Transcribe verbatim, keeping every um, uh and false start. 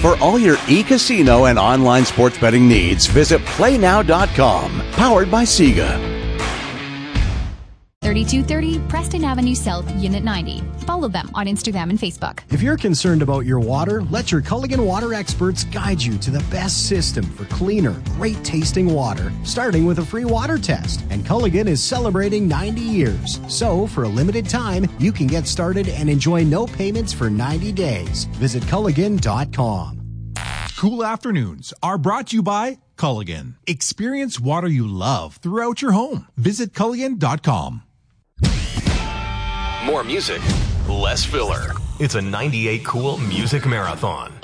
For all your e-casino and online sports betting needs, visit play now dot com. Powered by Sega. thirty-two thirty Preston Avenue South, Unit ninety. Follow them on Instagram and Facebook. If you're concerned about your water, let your Culligan water experts guide you to the best system for cleaner, great-tasting water, starting with a free water test. And Culligan is celebrating ninety years. So, for a limited time, you can get started and enjoy no payments for ninety days. Visit Culligan dot com. Cool afternoons are brought to you by Culligan. Experience water you love throughout your home. Visit Culligan dot com. More music, less filler. It's a ninety-eight Cool Music Marathon.